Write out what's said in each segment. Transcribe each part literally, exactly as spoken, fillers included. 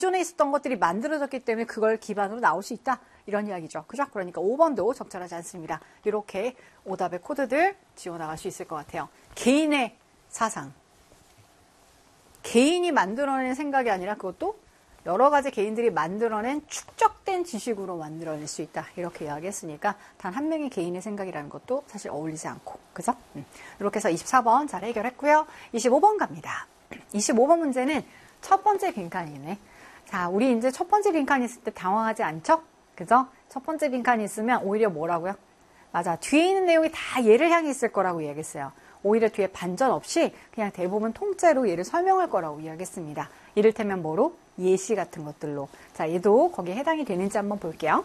기존에 있었던 것들이 만들어졌기 때문에 그걸 기반으로 나올 수 있다. 이런 이야기죠. 그죠? 그러니까 오 번도 적절하지 않습니다. 이렇게 오답의 코드들 지워나갈 수 있을 것 같아요. 개인의 사상. 개인이 만들어낸 생각이 아니라 그것도 여러 가지 개인들이 만들어낸 축적된 지식으로 만들어낼 수 있다. 이렇게 이야기했으니까 단 한 명의 개인의 생각이라는 것도 사실 어울리지 않고. 그죠? 음. 이렇게 해서 이십사 번 잘 해결했고요. 이십오 번 갑니다. 이십오 번 문제는 첫 번째 빈칸이네. 자, 우리 이제 첫 번째 빈칸이 있을 때 당황하지 않죠? 그죠? 첫 번째 빈칸이 있으면 오히려 뭐라고요? 맞아. 뒤에 있는 내용이 다 얘를 향해 있을 거라고 이야기했어요. 오히려 뒤에 반전 없이 그냥 대부분 통째로 얘를 설명할 거라고 이야기했습니다. 이를테면 뭐로? 예시 같은 것들로. 자, 얘도 거기에 해당이 되는지 한번 볼게요.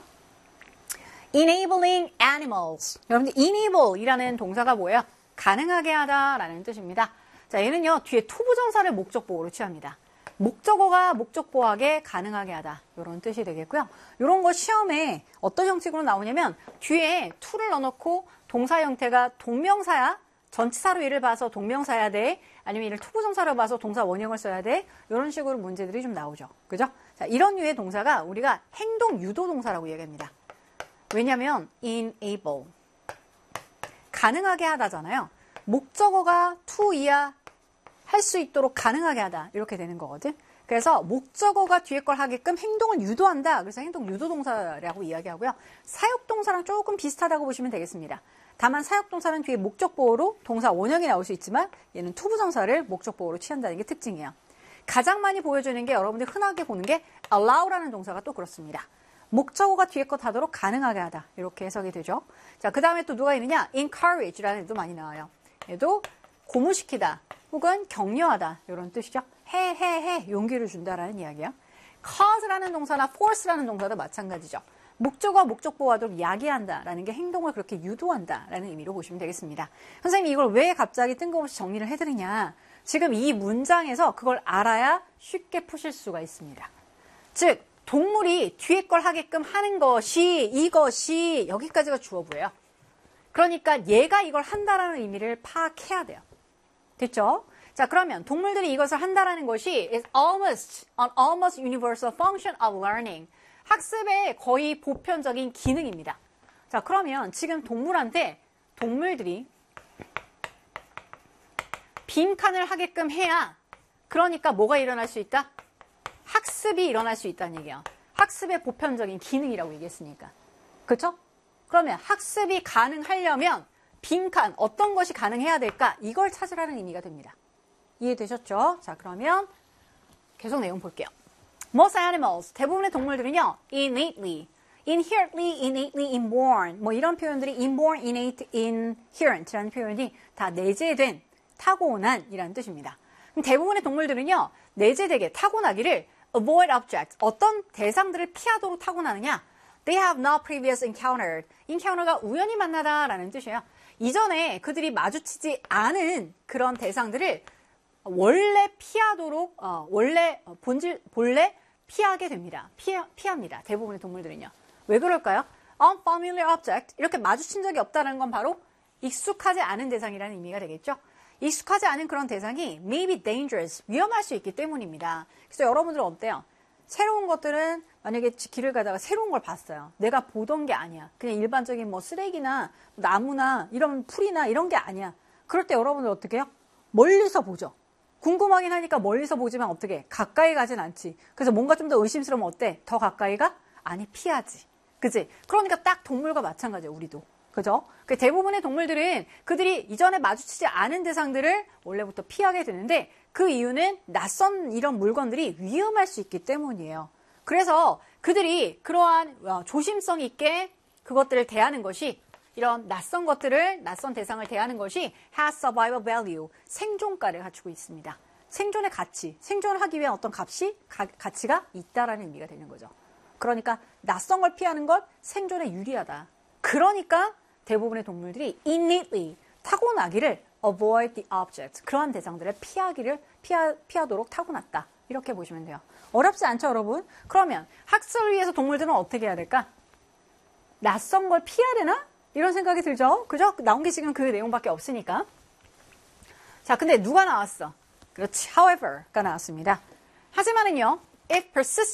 enabling animals. 여러분들 enable 이라는 동사가 뭐예요? 가능하게 하다라는 뜻입니다. 자, 얘는요, 뒤에 투부정사를 목적보호로 취합니다. 목적어가 목적보호하게 가능하게 하다. 이런 뜻이 되겠고요. 이런 거 시험에 어떤 형식으로 나오냐면 뒤에 to를 넣어놓고 동사 형태가 동명사야? 전치사로 얘를 봐서 동명사야 돼? 아니면 얘를 투부정사로 봐서 동사 원형을 써야 돼? 이런 식으로 문제들이 좀 나오죠. 그죠? 자, 이런 류의 동사가 우리가 행동 유도 동사라고 얘기합니다. 왜냐면 enable. 가능하게 하다잖아요. 목적어가 to 이야 할 수 있도록 가능하게 하다. 이렇게 되는 거거든. 그래서 목적어가 뒤에 걸 하게끔 행동을 유도한다. 그래서 행동 유도 동사라고 이야기하고요. 사역동사랑 조금 비슷하다고 보시면 되겠습니다. 다만 사역동사는 뒤에 목적보호로 동사 원형이 나올 수 있지만 얘는 투부정사를 목적보호로 취한다는 게 특징이에요. 가장 많이 보여주는 게 여러분들 흔하게 보는 게 allow라는 동사가 또 그렇습니다. 목적어가 뒤에 것 하도록 가능하게 하다. 이렇게 해석이 되죠. 자, 그 다음에 또 누가 있느냐? encourage라는 애도 많이 나와요. 얘도 고무시키다 혹은 격려하다 이런 뜻이죠. 해, 해, 해 용기를 준다라는 이야기야. cause라는 동사나 force라는 동사도 마찬가지죠. 목적어와 목적보호하도록 야기한다라는 게 행동을 그렇게 유도한다라는 의미로 보시면 되겠습니다. 선생님 이걸 왜 갑자기 뜬금없이 정리를 해드리냐. 지금 이 문장에서 그걸 알아야 쉽게 푸실 수가 있습니다. 즉 동물이 뒤에 걸 하게끔 하는 것이 이것이 여기까지가 주어부예요. 그러니까 얘가 이걸 한다라는 의미를 파악해야 돼요. 됐죠? 자, 그러면 동물들이 이것을 한다라는 것이 is almost an almost universal function of learning. 학습의 거의 보편적인 기능입니다. 자, 그러면 지금 동물한테 동물들이 빈칸을 하게끔 해야 그러니까 뭐가 일어날 수 있다? 학습이 일어날 수 있다는 얘기예요. 학습의 보편적인 기능이라고 얘기했으니까. 그렇죠? 그러면 학습이 가능하려면 빈칸, 어떤 것이 가능해야 될까? 이걸 찾으라는 의미가 됩니다. 이해되셨죠? 자, 그러면 계속 내용 볼게요. Most animals, 대부분의 동물들은요, innately, inherently, innately inborn, 뭐 이런 표현들이 inborn, innate, inherent라는 표현이 다 내재된, 타고난 이라는 뜻입니다. 그럼 대부분의 동물들은요, 내재되게 타고나기를 avoid objects, 어떤 대상들을 피하도록 타고나느냐? They have not previous encountered. encounter가 우연히 만나다라는 뜻이에요. 이전에 그들이 마주치지 않은 그런 대상들을 원래 피하도록, 어, 원래, 본질, 본래 피하게 됩니다. 피, 피합니다. 대부분의 동물들은요. 왜 그럴까요? unfamiliar object. 이렇게 마주친 적이 없다는 건 바로 익숙하지 않은 대상이라는 의미가 되겠죠. 익숙하지 않은 그런 대상이 may be dangerous. 위험할 수 있기 때문입니다. 그래서 여러분들은 어때요? 새로운 것들은 만약에 길을 가다가 새로운 걸 봤어요. 내가 보던 게 아니야. 그냥 일반적인 뭐 쓰레기나 나무나 이런 풀이나 이런 게 아니야. 그럴 때 여러분들 어떻게 해요? 멀리서 보죠. 궁금하긴 하니까 멀리서 보지만 어떻게 해? 가까이 가진 않지. 그래서 뭔가 좀 더 의심스러우면 어때? 더 가까이 가? 아니, 피하지. 그치? 그러니까 딱 동물과 마찬가지예요. 우리도. 그죠? 대부분의 동물들은 그들이 이전에 마주치지 않은 대상들을 원래부터 피하게 되는데 그 이유는 낯선 이런 물건들이 위험할 수 있기 때문이에요. 그래서 그들이 그러한 조심성 있게 그것들을 대하는 것이 이런 낯선 것들을, 낯선 대상을 대하는 것이 has survival value, 생존가를 갖추고 있습니다. 생존의 가치, 생존을 하기 위한 어떤 값이, 가, 가치가 있다라는 의미가 되는 거죠. 그러니까 낯선 걸 피하는 것 생존에 유리하다. 그러니까 대부분의 동물들이 innately, 타고나기를 avoid the object, 그러한 대상들을 피하기를, 피하, 피하도록 타고났다. 이렇게 보시면 돼요. 어렵지 않죠, 여러분? 그러면 학습을 위해서 동물들은 어떻게 해야 될까? 낯선 걸 피해야 되나? 이런 생각이 들죠? 그죠? 나온 게 지금 그 내용밖에 없으니까. 자, 근데 누가 나왔어? 그렇지, however가 나왔습니다. 하지만은요, if persistent